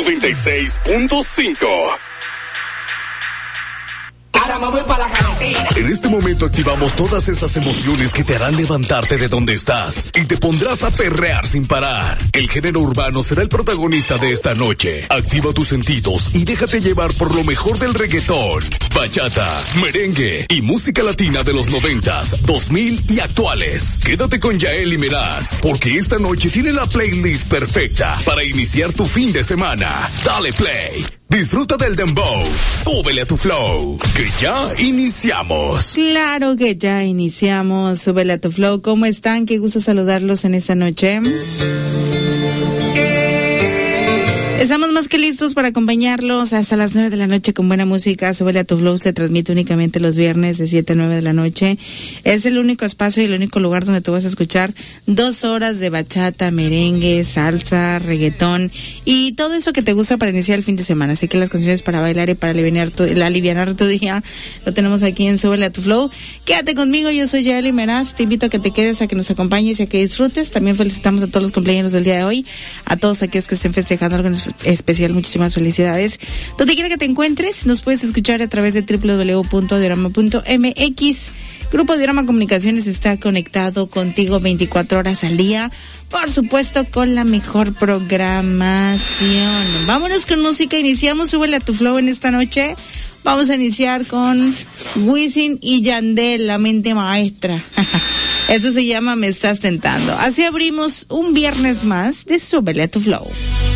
96.5. Ahora me voy para la carretera. En este momento activamos todas esas emociones que te harán levantarte de donde estás y te pondrás a perrear sin parar. El género urbano será el protagonista de esta noche. Activa tus sentidos y déjate llevar por lo mejor del reggaetón, bachata, merengue y música latina de los 90s, 2000 y actuales. Quédate con Yael y Meraz, porque esta noche tiene la playlist perfecta para iniciar tu fin de semana. Dale play. Disfruta del dembow, súbele a tu flow, que ya iniciamos. Claro que ya iniciamos, súbele a tu flow. ¿Cómo están? Qué gusto saludarlos en esta noche. Estamos más que listos para acompañarlos hasta las 9 de la noche con buena música. Súbele a tu flow se transmite únicamente los viernes de 7 a 9 de la noche. Es el único espacio y el único lugar donde tú vas a escuchar 2 horas de bachata, merengue, salsa, reggaetón y todo eso que te gusta para iniciar el fin de semana. Así que las canciones para bailar y para alivianar tu día lo tenemos aquí en Súbele a tu flow. Quédate conmigo, yo soy Yael y Meraz. Te invito a que te quedes, a que nos acompañes y a que disfrutes. También felicitamos a todos los cumpleaños del día de hoy, a todos aquellos que estén festejando algo especial, muchísimas felicidades. Donde quiera que te encuentres, nos puedes escuchar a través de www.diorama.mx. Grupo Diorama Comunicaciones está conectado contigo 24 horas al día, por supuesto con la mejor programación. Vámonos con música, iniciamos Súbele a tu flow en esta noche. Vamos a iniciar con Wisin y Yandel, la mente maestra. Eso se llama Me Estás Tentando. Así abrimos un viernes más de Súbele a tu flow.